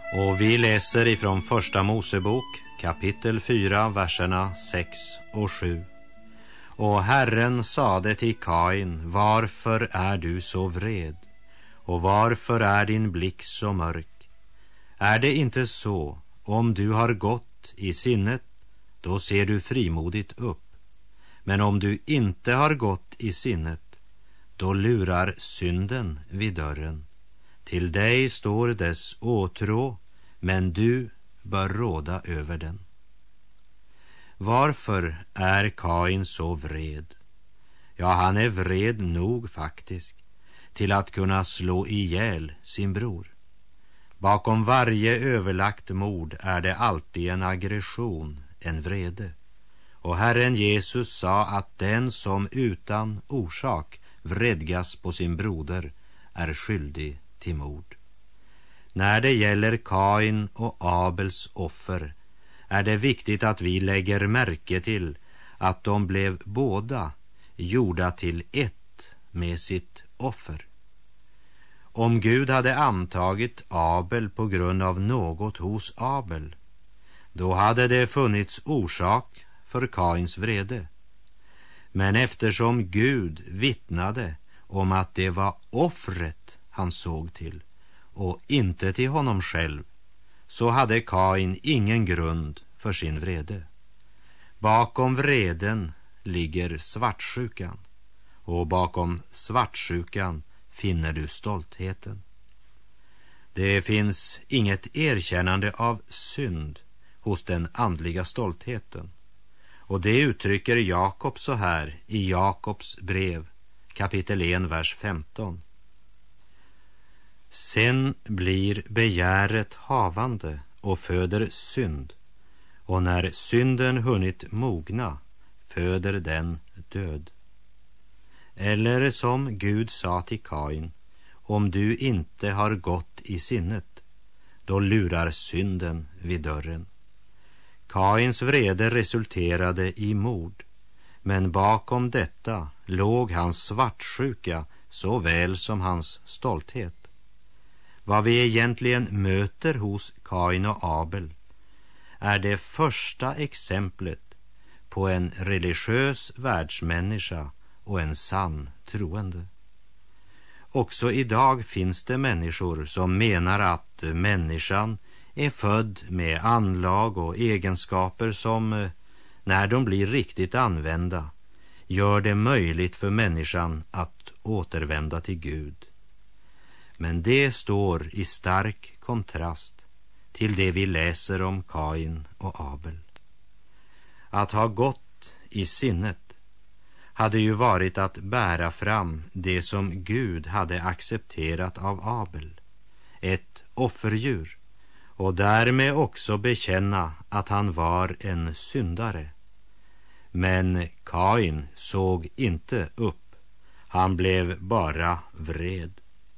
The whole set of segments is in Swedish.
Och vi läser ifrån Första Mosebok kapitel 4, verserna 6 och 7. Och Herren sade till Kain: varför är du så vred? Och varför är din blick så mörk? Är det inte så, om du har gått i sinnet, då ser du frimodigt upp. Men om du inte har gått i sinnet, då lurar synden vid dörren. Till dig står dess åtrå, men du bör råda över den. Varför är Kain så vred? Ja, han är vred nog faktiskt till att kunna slå ihjäl sin bror. Bakom varje överlagt mord är det alltid en aggression, en vrede. Och Herren Jesus sa att den som utan orsak vredgas på sin broder är skyldig till mord. När det gäller Kain och Abels offer är det viktigt att vi lägger märke till att de blev båda gjorda till ett med sitt offer. Om Gud hade antagit Abel på grund av något hos Abel, då hade det funnits orsak för Kains vrede. Men eftersom Gud vittnade om att det var offret han såg till och inte till honom själv, så hade Kain ingen grund för sin vrede. Bakom vreden ligger svartsjukan, och bakom svartsjukan finner du stoltheten. Det finns inget erkännande av synd hos den andliga stoltheten. Och det uttrycker Jakob så här i Jakobs brev, kapitel 1, vers 15. Sen blir begäret havande och föder synd, och när synden hunnit mogna föder den död. Eller som Gud sa till Kain: om du inte har gått i sinnet, då lurar synden vid dörren. Kains vrede resulterade i mord, men bakom detta låg hans svartsjuka såväl som hans stolthet. Vad vi egentligen möter hos Kain och Abel är det första exemplet på en religiös världsmänniska och en sann troende. Också idag finns det människor som menar att människan är född med anlag och egenskaper som, när de blir riktigt använda, gör det möjligt för människan att återvända till Gud. Men det står i stark kontrast till det vi läser om Kain och Abel. Att ha gått i sinnet hade ju varit att bära fram det som Gud hade accepterat av Abel, ett offerdjur, och därmed också bekänna att han var en syndare. Men Kain såg inte upp, han blev bara vred.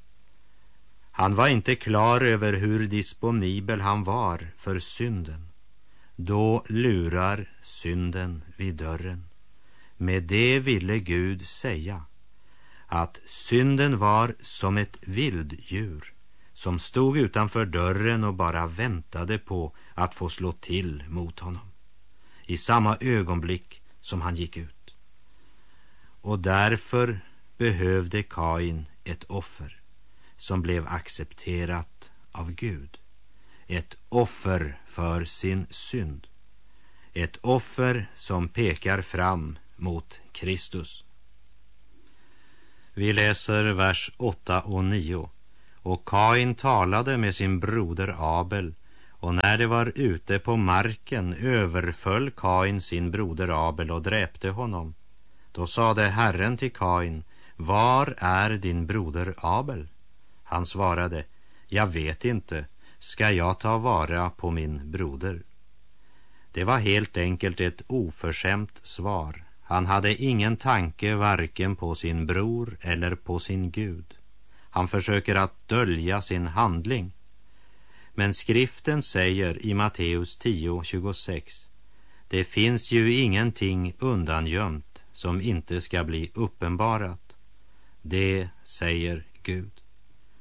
Han var inte klar över hur disponibel han var för synden. Då lurar synden vid dörren. Med det ville Gud säga att synden var som ett vilddjur som stod utanför dörren och bara väntade på att få slå till mot honom i samma ögonblick som han gick ut. Och därför behövde Kain ett offer som blev accepterat av Gud. Ett offer för sin synd. Ett offer som pekar fram mot Kristus. Vi läser vers 8 och 9. Och Kain talade med sin broder Abel, och när det var ute på marken överföll Kain sin broder Abel och dräpte honom. Då sade Herren till Kain: var är din broder Abel? Han svarade: jag vet inte, ska jag ta vara på min broder? Det var helt enkelt ett oförskämt svar. Han hade ingen tanke varken på sin bror eller på sin Gud. Han försöker att dölja sin handling. Men skriften säger i Matteus 10:26: det finns ju ingenting undangömt som inte ska bli uppenbarat. Det säger Gud.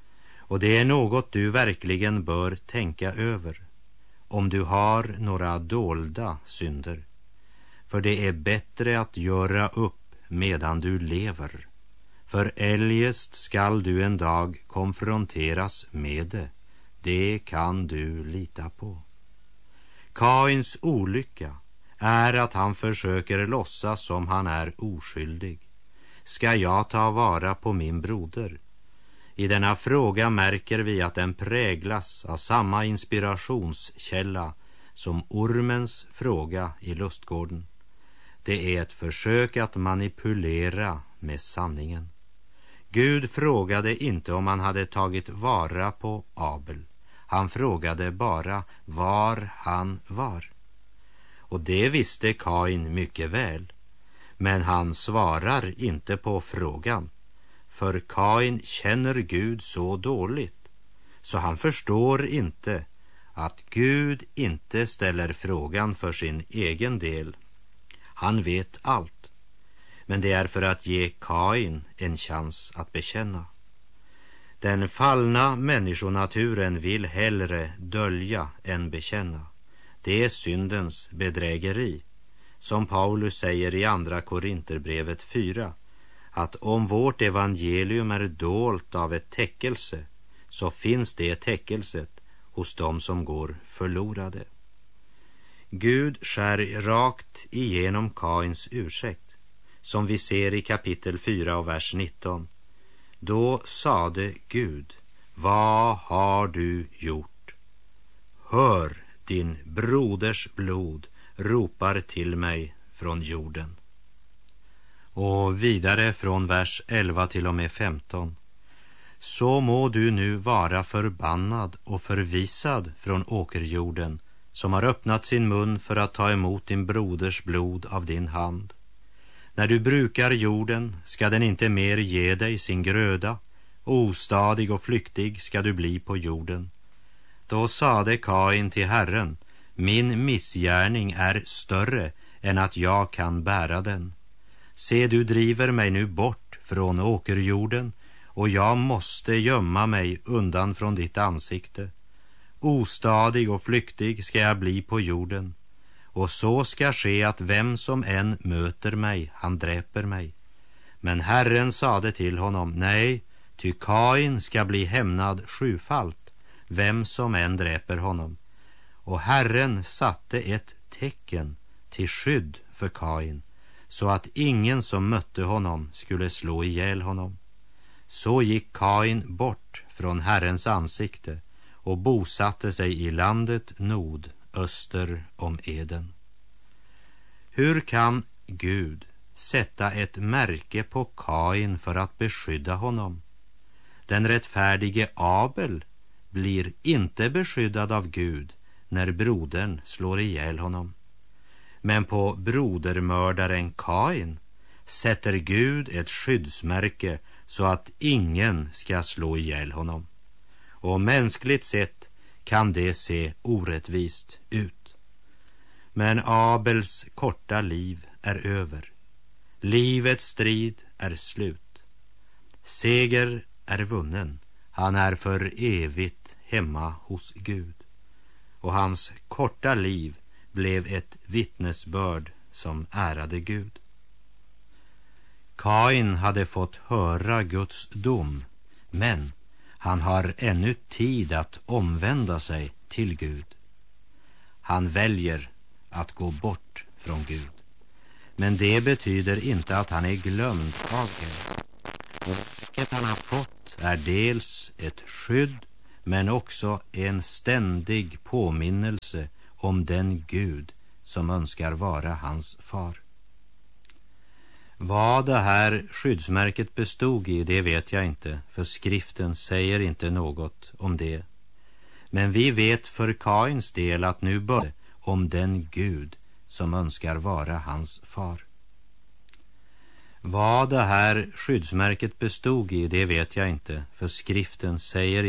Och det är något du verkligen bör tänka över, om du har några dolda synder. För det är bättre att göra upp medan du lever. För eljest skall du en dag konfronteras med det. Det kan du lita på. Kains olycka är att han försöker låtsas som han är oskyldig. Ska jag ta vara på min broder? I denna fråga märker vi att den präglas av samma inspirationskälla som ormens fråga i lustgården. Det är ett försök att manipulera med sanningen. Gud frågade inte om han hade tagit vara på Abel. Han frågade bara var han var. Och det visste Kain mycket väl. Men han svarar inte på frågan. För Kain känner Gud så dåligt, så han förstår inte att Gud inte ställer frågan för sin egen del. Han vet allt, men det är för att ge Kain en chans att bekänna. Den fallna människonaturen vill hellre dölja än bekänna. Det är syndens bedrägeri. Som Paulus säger i andra Korinterbrevet 4, att om vårt evangelium är dolt av ett täckelse, så finns det täckelset hos dem som går förlorade. Gud skär rakt igenom Kains ursäkt, som vi ser i kapitel 4 och vers 19. Då sade Gud, vad har du gjort? Hör, din broders blod ropar till mig från jorden. Och vidare från vers 11 till och med 15. Så må du nu vara förbannad och förvisad från åkerjorden, som har öppnat sin mun för att ta emot din broders blod av din hand. När du brukar jorden ska den inte mer ge dig sin gröda, ostadig och flyktig ska du bli på jorden. Då sade Kain till Herren, min missgärning är större än att jag kan bära den. Se, du driver mig nu bort från åkerjorden, och jag måste gömma mig undan från ditt ansikte. Ostadig och flyktig ska jag bli på jorden, och så ska ske att vem som än möter mig, han dräper mig. Men Herren sade till honom, nej, ty Kain ska bli hämnad sjufalt, vem som än dräper honom. Och Herren satte ett tecken till skydd för Kain, så att ingen som mötte honom skulle slå ihjäl honom. Så gick Kain bort från Herrens ansikte och bosatte sig i landet Nod, öster om Eden. Hur kan Gud sätta ett märke på Kain för att beskydda honom? Den rättfärdige Abel blir inte beskyddad av Gud när brodern slår ihjäl honom. Men på brodermördaren Kain sätter Gud ett skyddsmärke så att ingen ska slå ihjäl honom. Och mänskligt sett kan det se orättvist ut. Men Abels korta liv är över. Livets strid är slut. Seger är vunnen. Han är för evigt hemma hos Gud. Och hans korta liv blev ett vittnesbörd som ärade Gud. Kain hade fått höra Guds dom, men han har ännu tid att omvända sig till Gud. Han väljer att gå bort från Gud. Men det betyder inte att han är glömd av Gud. Vilket han har fått är dels ett skydd, men också en ständig påminnelse om den Gud som önskar vara hans far. Vad det här skyddsmärket bestod i, det vet jag inte, för skriften säger inte något om det. Men vi vet för Kains del att nu börjar om den Gud som önskar vara hans far. Vad det här skyddsmärket bestod i, det vet jag inte, för skriften säger